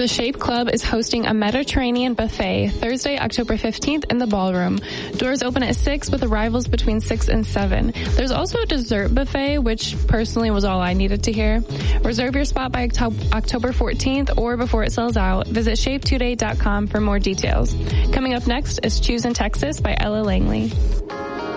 Shape Club is hosting a Mediterranean buffet Thursday, October 15th in the ballroom. Doors open at 6 with arrivals between 6 and 7. There's also a dessert buffet, which personally was all I needed to hear. Reserve your spot by October 14th or before it sells out. Visit shapetoday.com for more details. Coming up next is Choose in Texas by Ella Langley.